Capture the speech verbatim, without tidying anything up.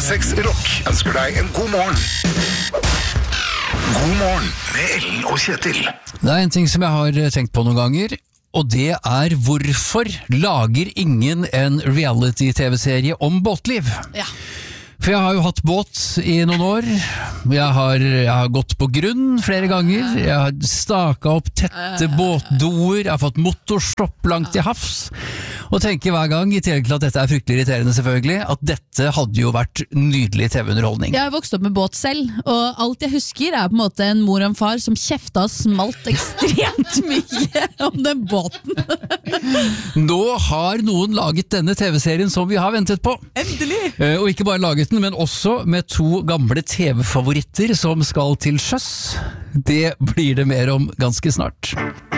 seks Rock ønsker deg en god morgen. God morgen med Ellen og Kjetil. Det er en ting som jeg har tenkt på noen ganger, og det er hvorfor lager ingen en reality-tv-serie om båtliv? Ja. For jeg har jo hatt båt i noen år, jeg har, jeg har gått på grunn flere ganger, jeg har staket opp tette båtdoer, jeg har fått motorstopp langt til havs, og tenker hver gang, i tillegg til at dette er fryktelig irriterende selvfølgelig, at dette hadde jo vært nydelig tv-underholdning. Jeg har vokst opp med båt selv, og alt jeg husker er på en måte en mor og en far som kjefta og smalt ekstremt mye om den båten. Nå har noen laget denne tv-serien som vi har ventet på. Endelig! Eh, Og ikke bare laget den, men også med to gamle tv-favoritter som skal til sjøs. Det blir det mer om ganske snart.